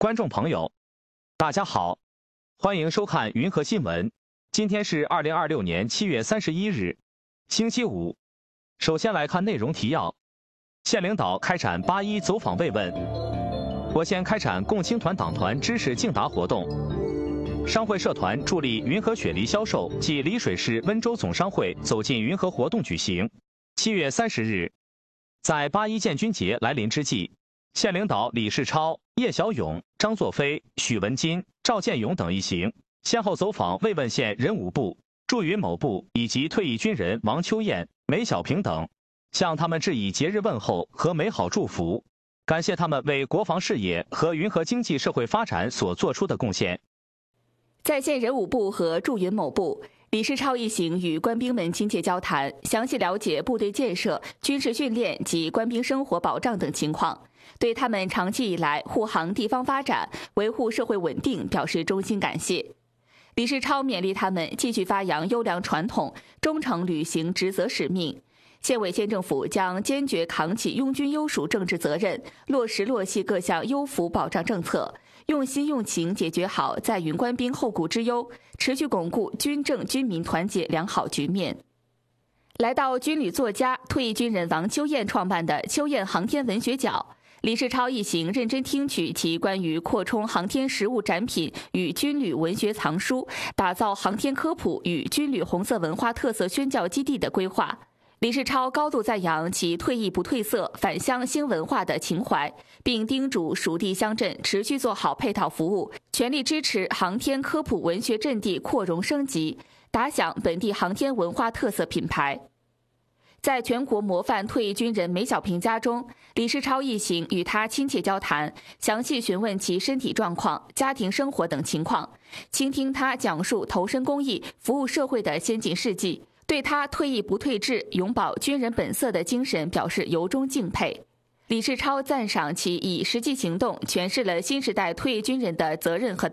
观众朋友，大家好，欢迎收看云和新闻。今天是2026年7月31日，星期五。首先来看内容提要：县领导开展8·1走访慰问；我县开展共青团党团知识竞答活动；商会社团助力云和雪梨销售暨丽水市温州总商会走进云和活动举行。7月30日，在8·1建军节来临之际，县领导李世超、叶小勇、张作飞、许文金、赵建勇等一行，先后走访慰问县人武部、驻云某部以及退役军人王秋燕、梅小平等，向他们致以节日问候和美好祝福，感谢他们为国防事业和云和经济社会发展所做出的贡献。 在县人武部和驻云某部，李世超一行与官兵们亲切交谈，详细了解部队建设、军事训练及官兵生活保障等情况，对他们长期以来护航地方发展、维护社会稳定表示衷心感谢。李世超勉励他们继续发扬优良传统，忠诚履行职责使命。县委县政府将坚决扛起拥军优属政治责任，落实落细各项优抚保障政策，用心用情解决好在云官兵后顾之忧，持续巩固军政军民团结良好局面。来到军旅作家、退役军人王秋燕创办的秋燕航天文学角，李世超一行认真听取其关于扩充航天实物展品与军旅文学藏书，打造航天科普与军旅红色文化特色宣教基地的规划。李世超高度赞扬其退役不褪色、返乡兴文化的情怀，并叮嘱属地乡镇持续做好配套服务，全力支持航天科普文学阵地扩容升级，打响本地航天文化特色品牌。在全国模范退役军人梅小平家中，李世超一行与他亲切交谈，详细询问其身体状况、家庭生活等情况，倾听他讲述投身公益、服务社会的先进事迹，对他退役不退志、永葆军人本色的精神表示由衷敬佩。李世超赞赏其以实际行动诠释了新时代退役军人的责任和